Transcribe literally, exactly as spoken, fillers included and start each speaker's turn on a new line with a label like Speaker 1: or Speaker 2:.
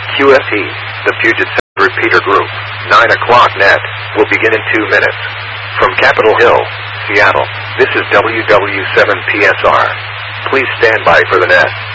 Speaker 1: Q F T, the Puget Sound Repeater Group, nine o'clock net, will begin in two minutes. From Capitol Hill, Seattle, this is W W seven P S R. Please stand by for the net.